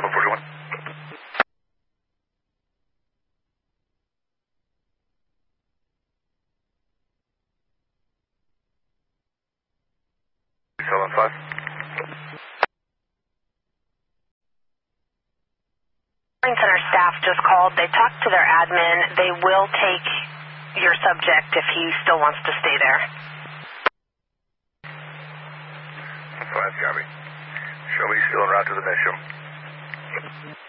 741. Center staff just called. They talked to their admin. They will take your subject if he still wants to stay there. Fine, copy. Show me still en route to the mission.